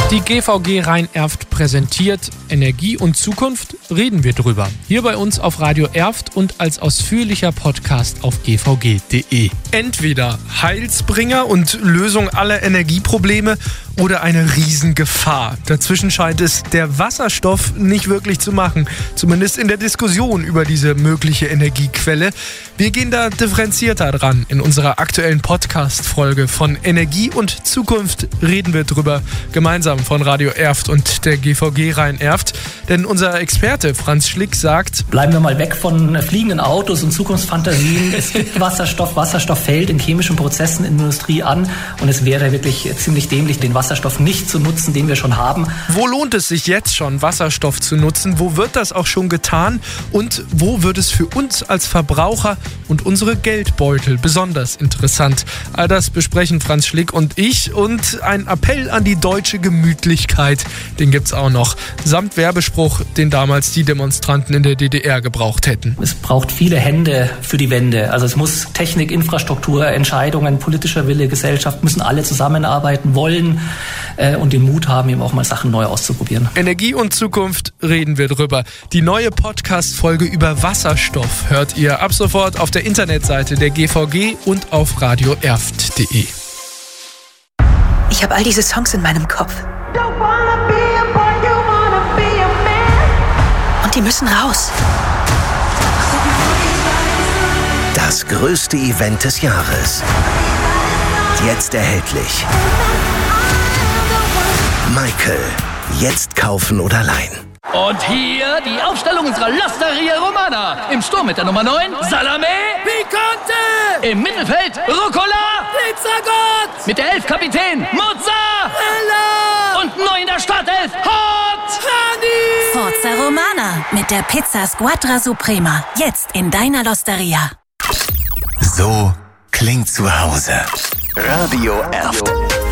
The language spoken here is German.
Die GVG Rhein-Erft präsentiert Energie und Zukunft, reden wir drüber. Hier bei uns auf Radio Erft und als ausführlicher Podcast auf gvg.de. Entweder Heilsbringer und Lösung aller Energieprobleme oder eine Riesengefahr. Dazwischen scheint es der Wasserstoff nicht wirklich zu machen, zumindest in der Diskussion über diese mögliche Energiequelle. Wir gehen da differenzierter dran. In unserer aktuellen Podcast-Folge von Energie und Zukunft reden wir drüber, gemeinsam von Radio Erft und der GVG Rhein-Erft. Denn unser Experte Franz Schlick sagt: Bleiben wir mal weg von fliegenden Autos und Zukunftsfantasien. Es gibt Wasserstoff. Wasserstoff fällt in chemischen Prozessen in der Industrie an. Und es wäre wirklich ziemlich dämlich, den Wasserstoff nicht zu nutzen, den wir schon haben. Wo lohnt es sich jetzt schon, Wasserstoff zu nutzen? Wo wird das auch schon getan? Und wo wird es für uns als Verbraucher und unsere Geldbeutel besonders interessant? All das besprechen Franz Schlick und ich. Und ein Appell an die deutsche Gemütlichkeit, den gibt's auch noch. Samt Werbespruch, den damals die Demonstranten in der DDR gebraucht hätten. Es braucht viele Hände für die Wende. Also es muss Technik, Infrastruktur, Entscheidungen, politischer Wille, Gesellschaft, müssen alle zusammenarbeiten wollen und den Mut haben, eben auch mal Sachen neu auszuprobieren. Energie und Zukunft, reden wir drüber. Die neue Podcast-Folge über Wasserstoff hört ihr ab sofort auf der Internetseite der GVG und auf radioerft.de. Ich habe all diese Songs in meinem Kopf. Und die müssen raus. Das größte Event des Jahres. Jetzt erhältlich. Michael. Jetzt kaufen oder leihen. Und hier die Aufstellung unserer L'Osteria Romana. Im Sturm mit der Nummer 9, Salame Picante. Im Mittelfeld, Rucola Pizzagot. Mit der 11 Kapitän, Mozzarella. Und neu in der Startelf, Hot Honey. Forza Romana mit der Pizza Squadra Suprema. Jetzt in deiner L'Osteria. So klingt zu Hause. Radio Erft.